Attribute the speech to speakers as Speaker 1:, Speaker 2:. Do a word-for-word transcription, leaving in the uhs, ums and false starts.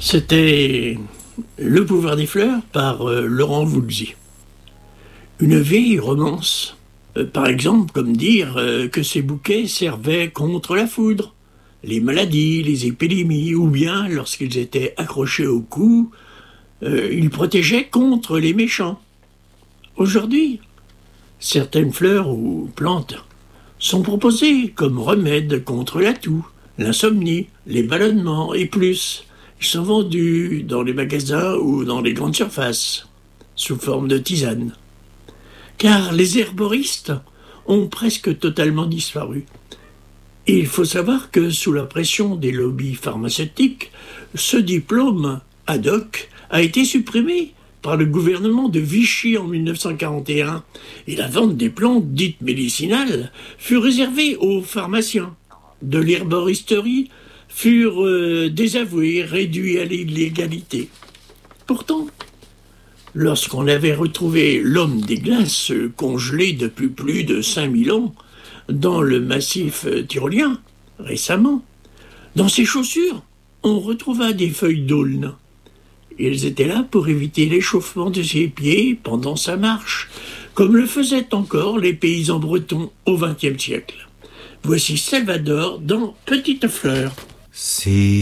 Speaker 1: C'était Le pouvoir des fleurs par euh, Laurent Voulzy. Une vieille romance, euh, par exemple comme dire euh, que ces bouquets servaient contre la foudre, les maladies, les épidémies, ou bien, lorsqu'ils étaient accrochés au cou, euh, ils protégeaient contre les méchants. Aujourd'hui, certaines fleurs ou plantes sont proposées comme remède contre la toux, l'insomnie, les ballonnements et plus. Ils sont vendus dans les magasins ou dans les grandes surfaces, sous forme de tisane. Car les herboristes ont presque totalement disparu. Et il faut savoir que sous la pression des lobbies pharmaceutiques, ce diplôme ad hoc a été supprimé par le gouvernement de Vichy en mille neuf cent quarante et un, et la vente des plantes dites médicinales fut réservée aux pharmaciens. De l'herboristerie furent euh, désavoués, réduits à l'illégalité. Pourtant, lorsqu'on avait retrouvé l'homme des glaces congelé depuis plus de cinq mille ans dans le massif tyrolien, récemment, dans ses chaussures, on retrouva des feuilles d'aulne. Ils étaient là pour éviter l'échauffement de ses pieds pendant sa marche, comme le faisaient encore les paysans bretons au vingtième siècle. Voici Salvador dans Petite Fleur.
Speaker 2: Si